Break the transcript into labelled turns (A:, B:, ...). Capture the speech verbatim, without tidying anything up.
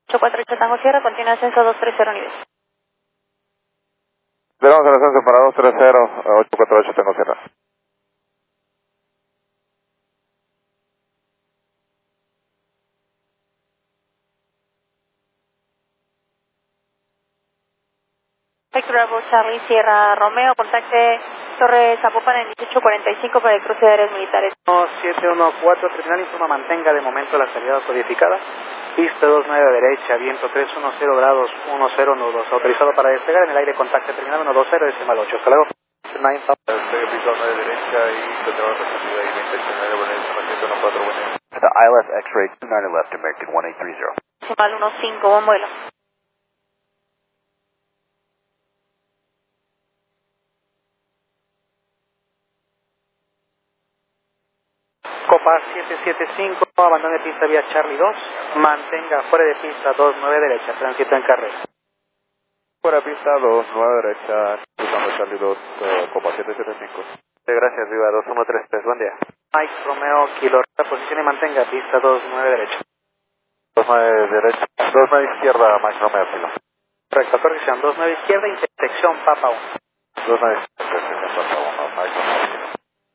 A: ocho cuatro ocho Tango Sierra, continúa ascenso dos tres cero nivel.
B: Tenemos el ascenso para dos tres cero, ocho cuatro ocho Tango Sierra.
A: Victor Bravo Charlie Sierra Romeo, contacte Torre Zapopan en dieciocho cuarenta y cinco para el cruce de áreas militares.
C: siete uno cuatro, terminal informa, mantenga de momento la salida codificada. Pista dos nueve derecha, viento tres uno cero grados, uno cero nudos. Autorizado para despegar en el aire, contacto terminal uno dos cero, decimal ocho. Hasta luego. nueve,
B: Despegue pista nueve derecha y tendremos recibida y veinte nueve, bueno, siete uno cuatro, bueno.
D: I L S X-ray two nine left, American one eight three zero.
A: Decimal uno cinco, buen vuelo.
C: Copa siete siete cinco, abandone pista vía Charlie dos, mantenga fuera de pista dos nueve derecha, tránsito en carrera.
B: Fuera de pista dos nueve derecha, cruzando Charlie dos, uh, Copa siete siete cinco.
C: Sí, gracias, Viva dos uno tres tres, buen día. Mike Romeo, Kilo, posición y mantenga pista dos nueve derecha.
B: dos nueve derecha, dos nueve izquierda, Mike Romeo, Kilo.
C: Correcto, corrección, dos nueve izquierda, intersección Papa uno.
B: dos nueve izquierda, Papa uno, Mike Romeo, Kilo.